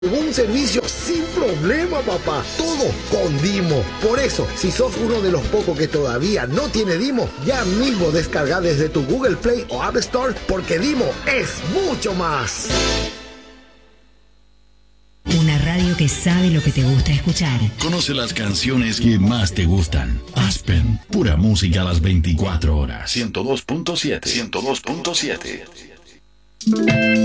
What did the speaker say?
Un servicio sin problema, papá. Todo con Dimo. Por eso, si sos uno de los pocos que todavía no tiene Dimo, ya mismo descarga desde tu Google Play o App Store, porque Dimo es mucho más. Una radio que sabe lo que te gusta escuchar. Conoce las canciones que más te gustan. Aspen, pura música a las 24 horas. 102.7. 102.7.